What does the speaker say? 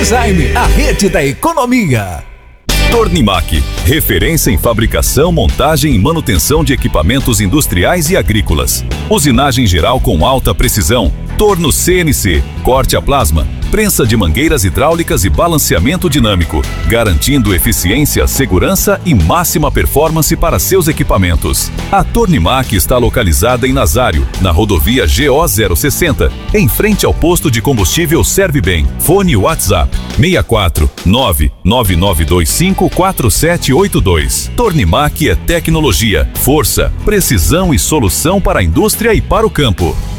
Design, a rede da economia. Tornimac, referência em fabricação, montagem e manutenção de equipamentos industriais e agrícolas. Usinagem geral com alta precisão, torno CNC, corte a plasma, prensa de mangueiras hidráulicas e balanceamento dinâmico, garantindo eficiência, segurança e máxima performance para seus equipamentos. A Tornimac está localizada em Nazário, na rodovia GO 060, em frente ao posto de combustível Servibem. Fone WhatsApp 64 99925 4782. Tornimac é tecnologia, força, precisão e solução para a indústria e para o campo.